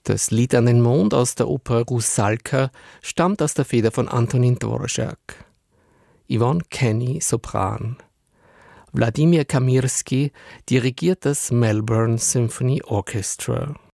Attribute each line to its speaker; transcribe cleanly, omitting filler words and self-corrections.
Speaker 1: Das Lied an den Mond aus der Oper Rusalka stammt aus der Feder von Antonin Dvorak. Yvonne Kenny, Sopran. Wladimir Kamirski dirigiert das Melbourne Symphony Orchestra.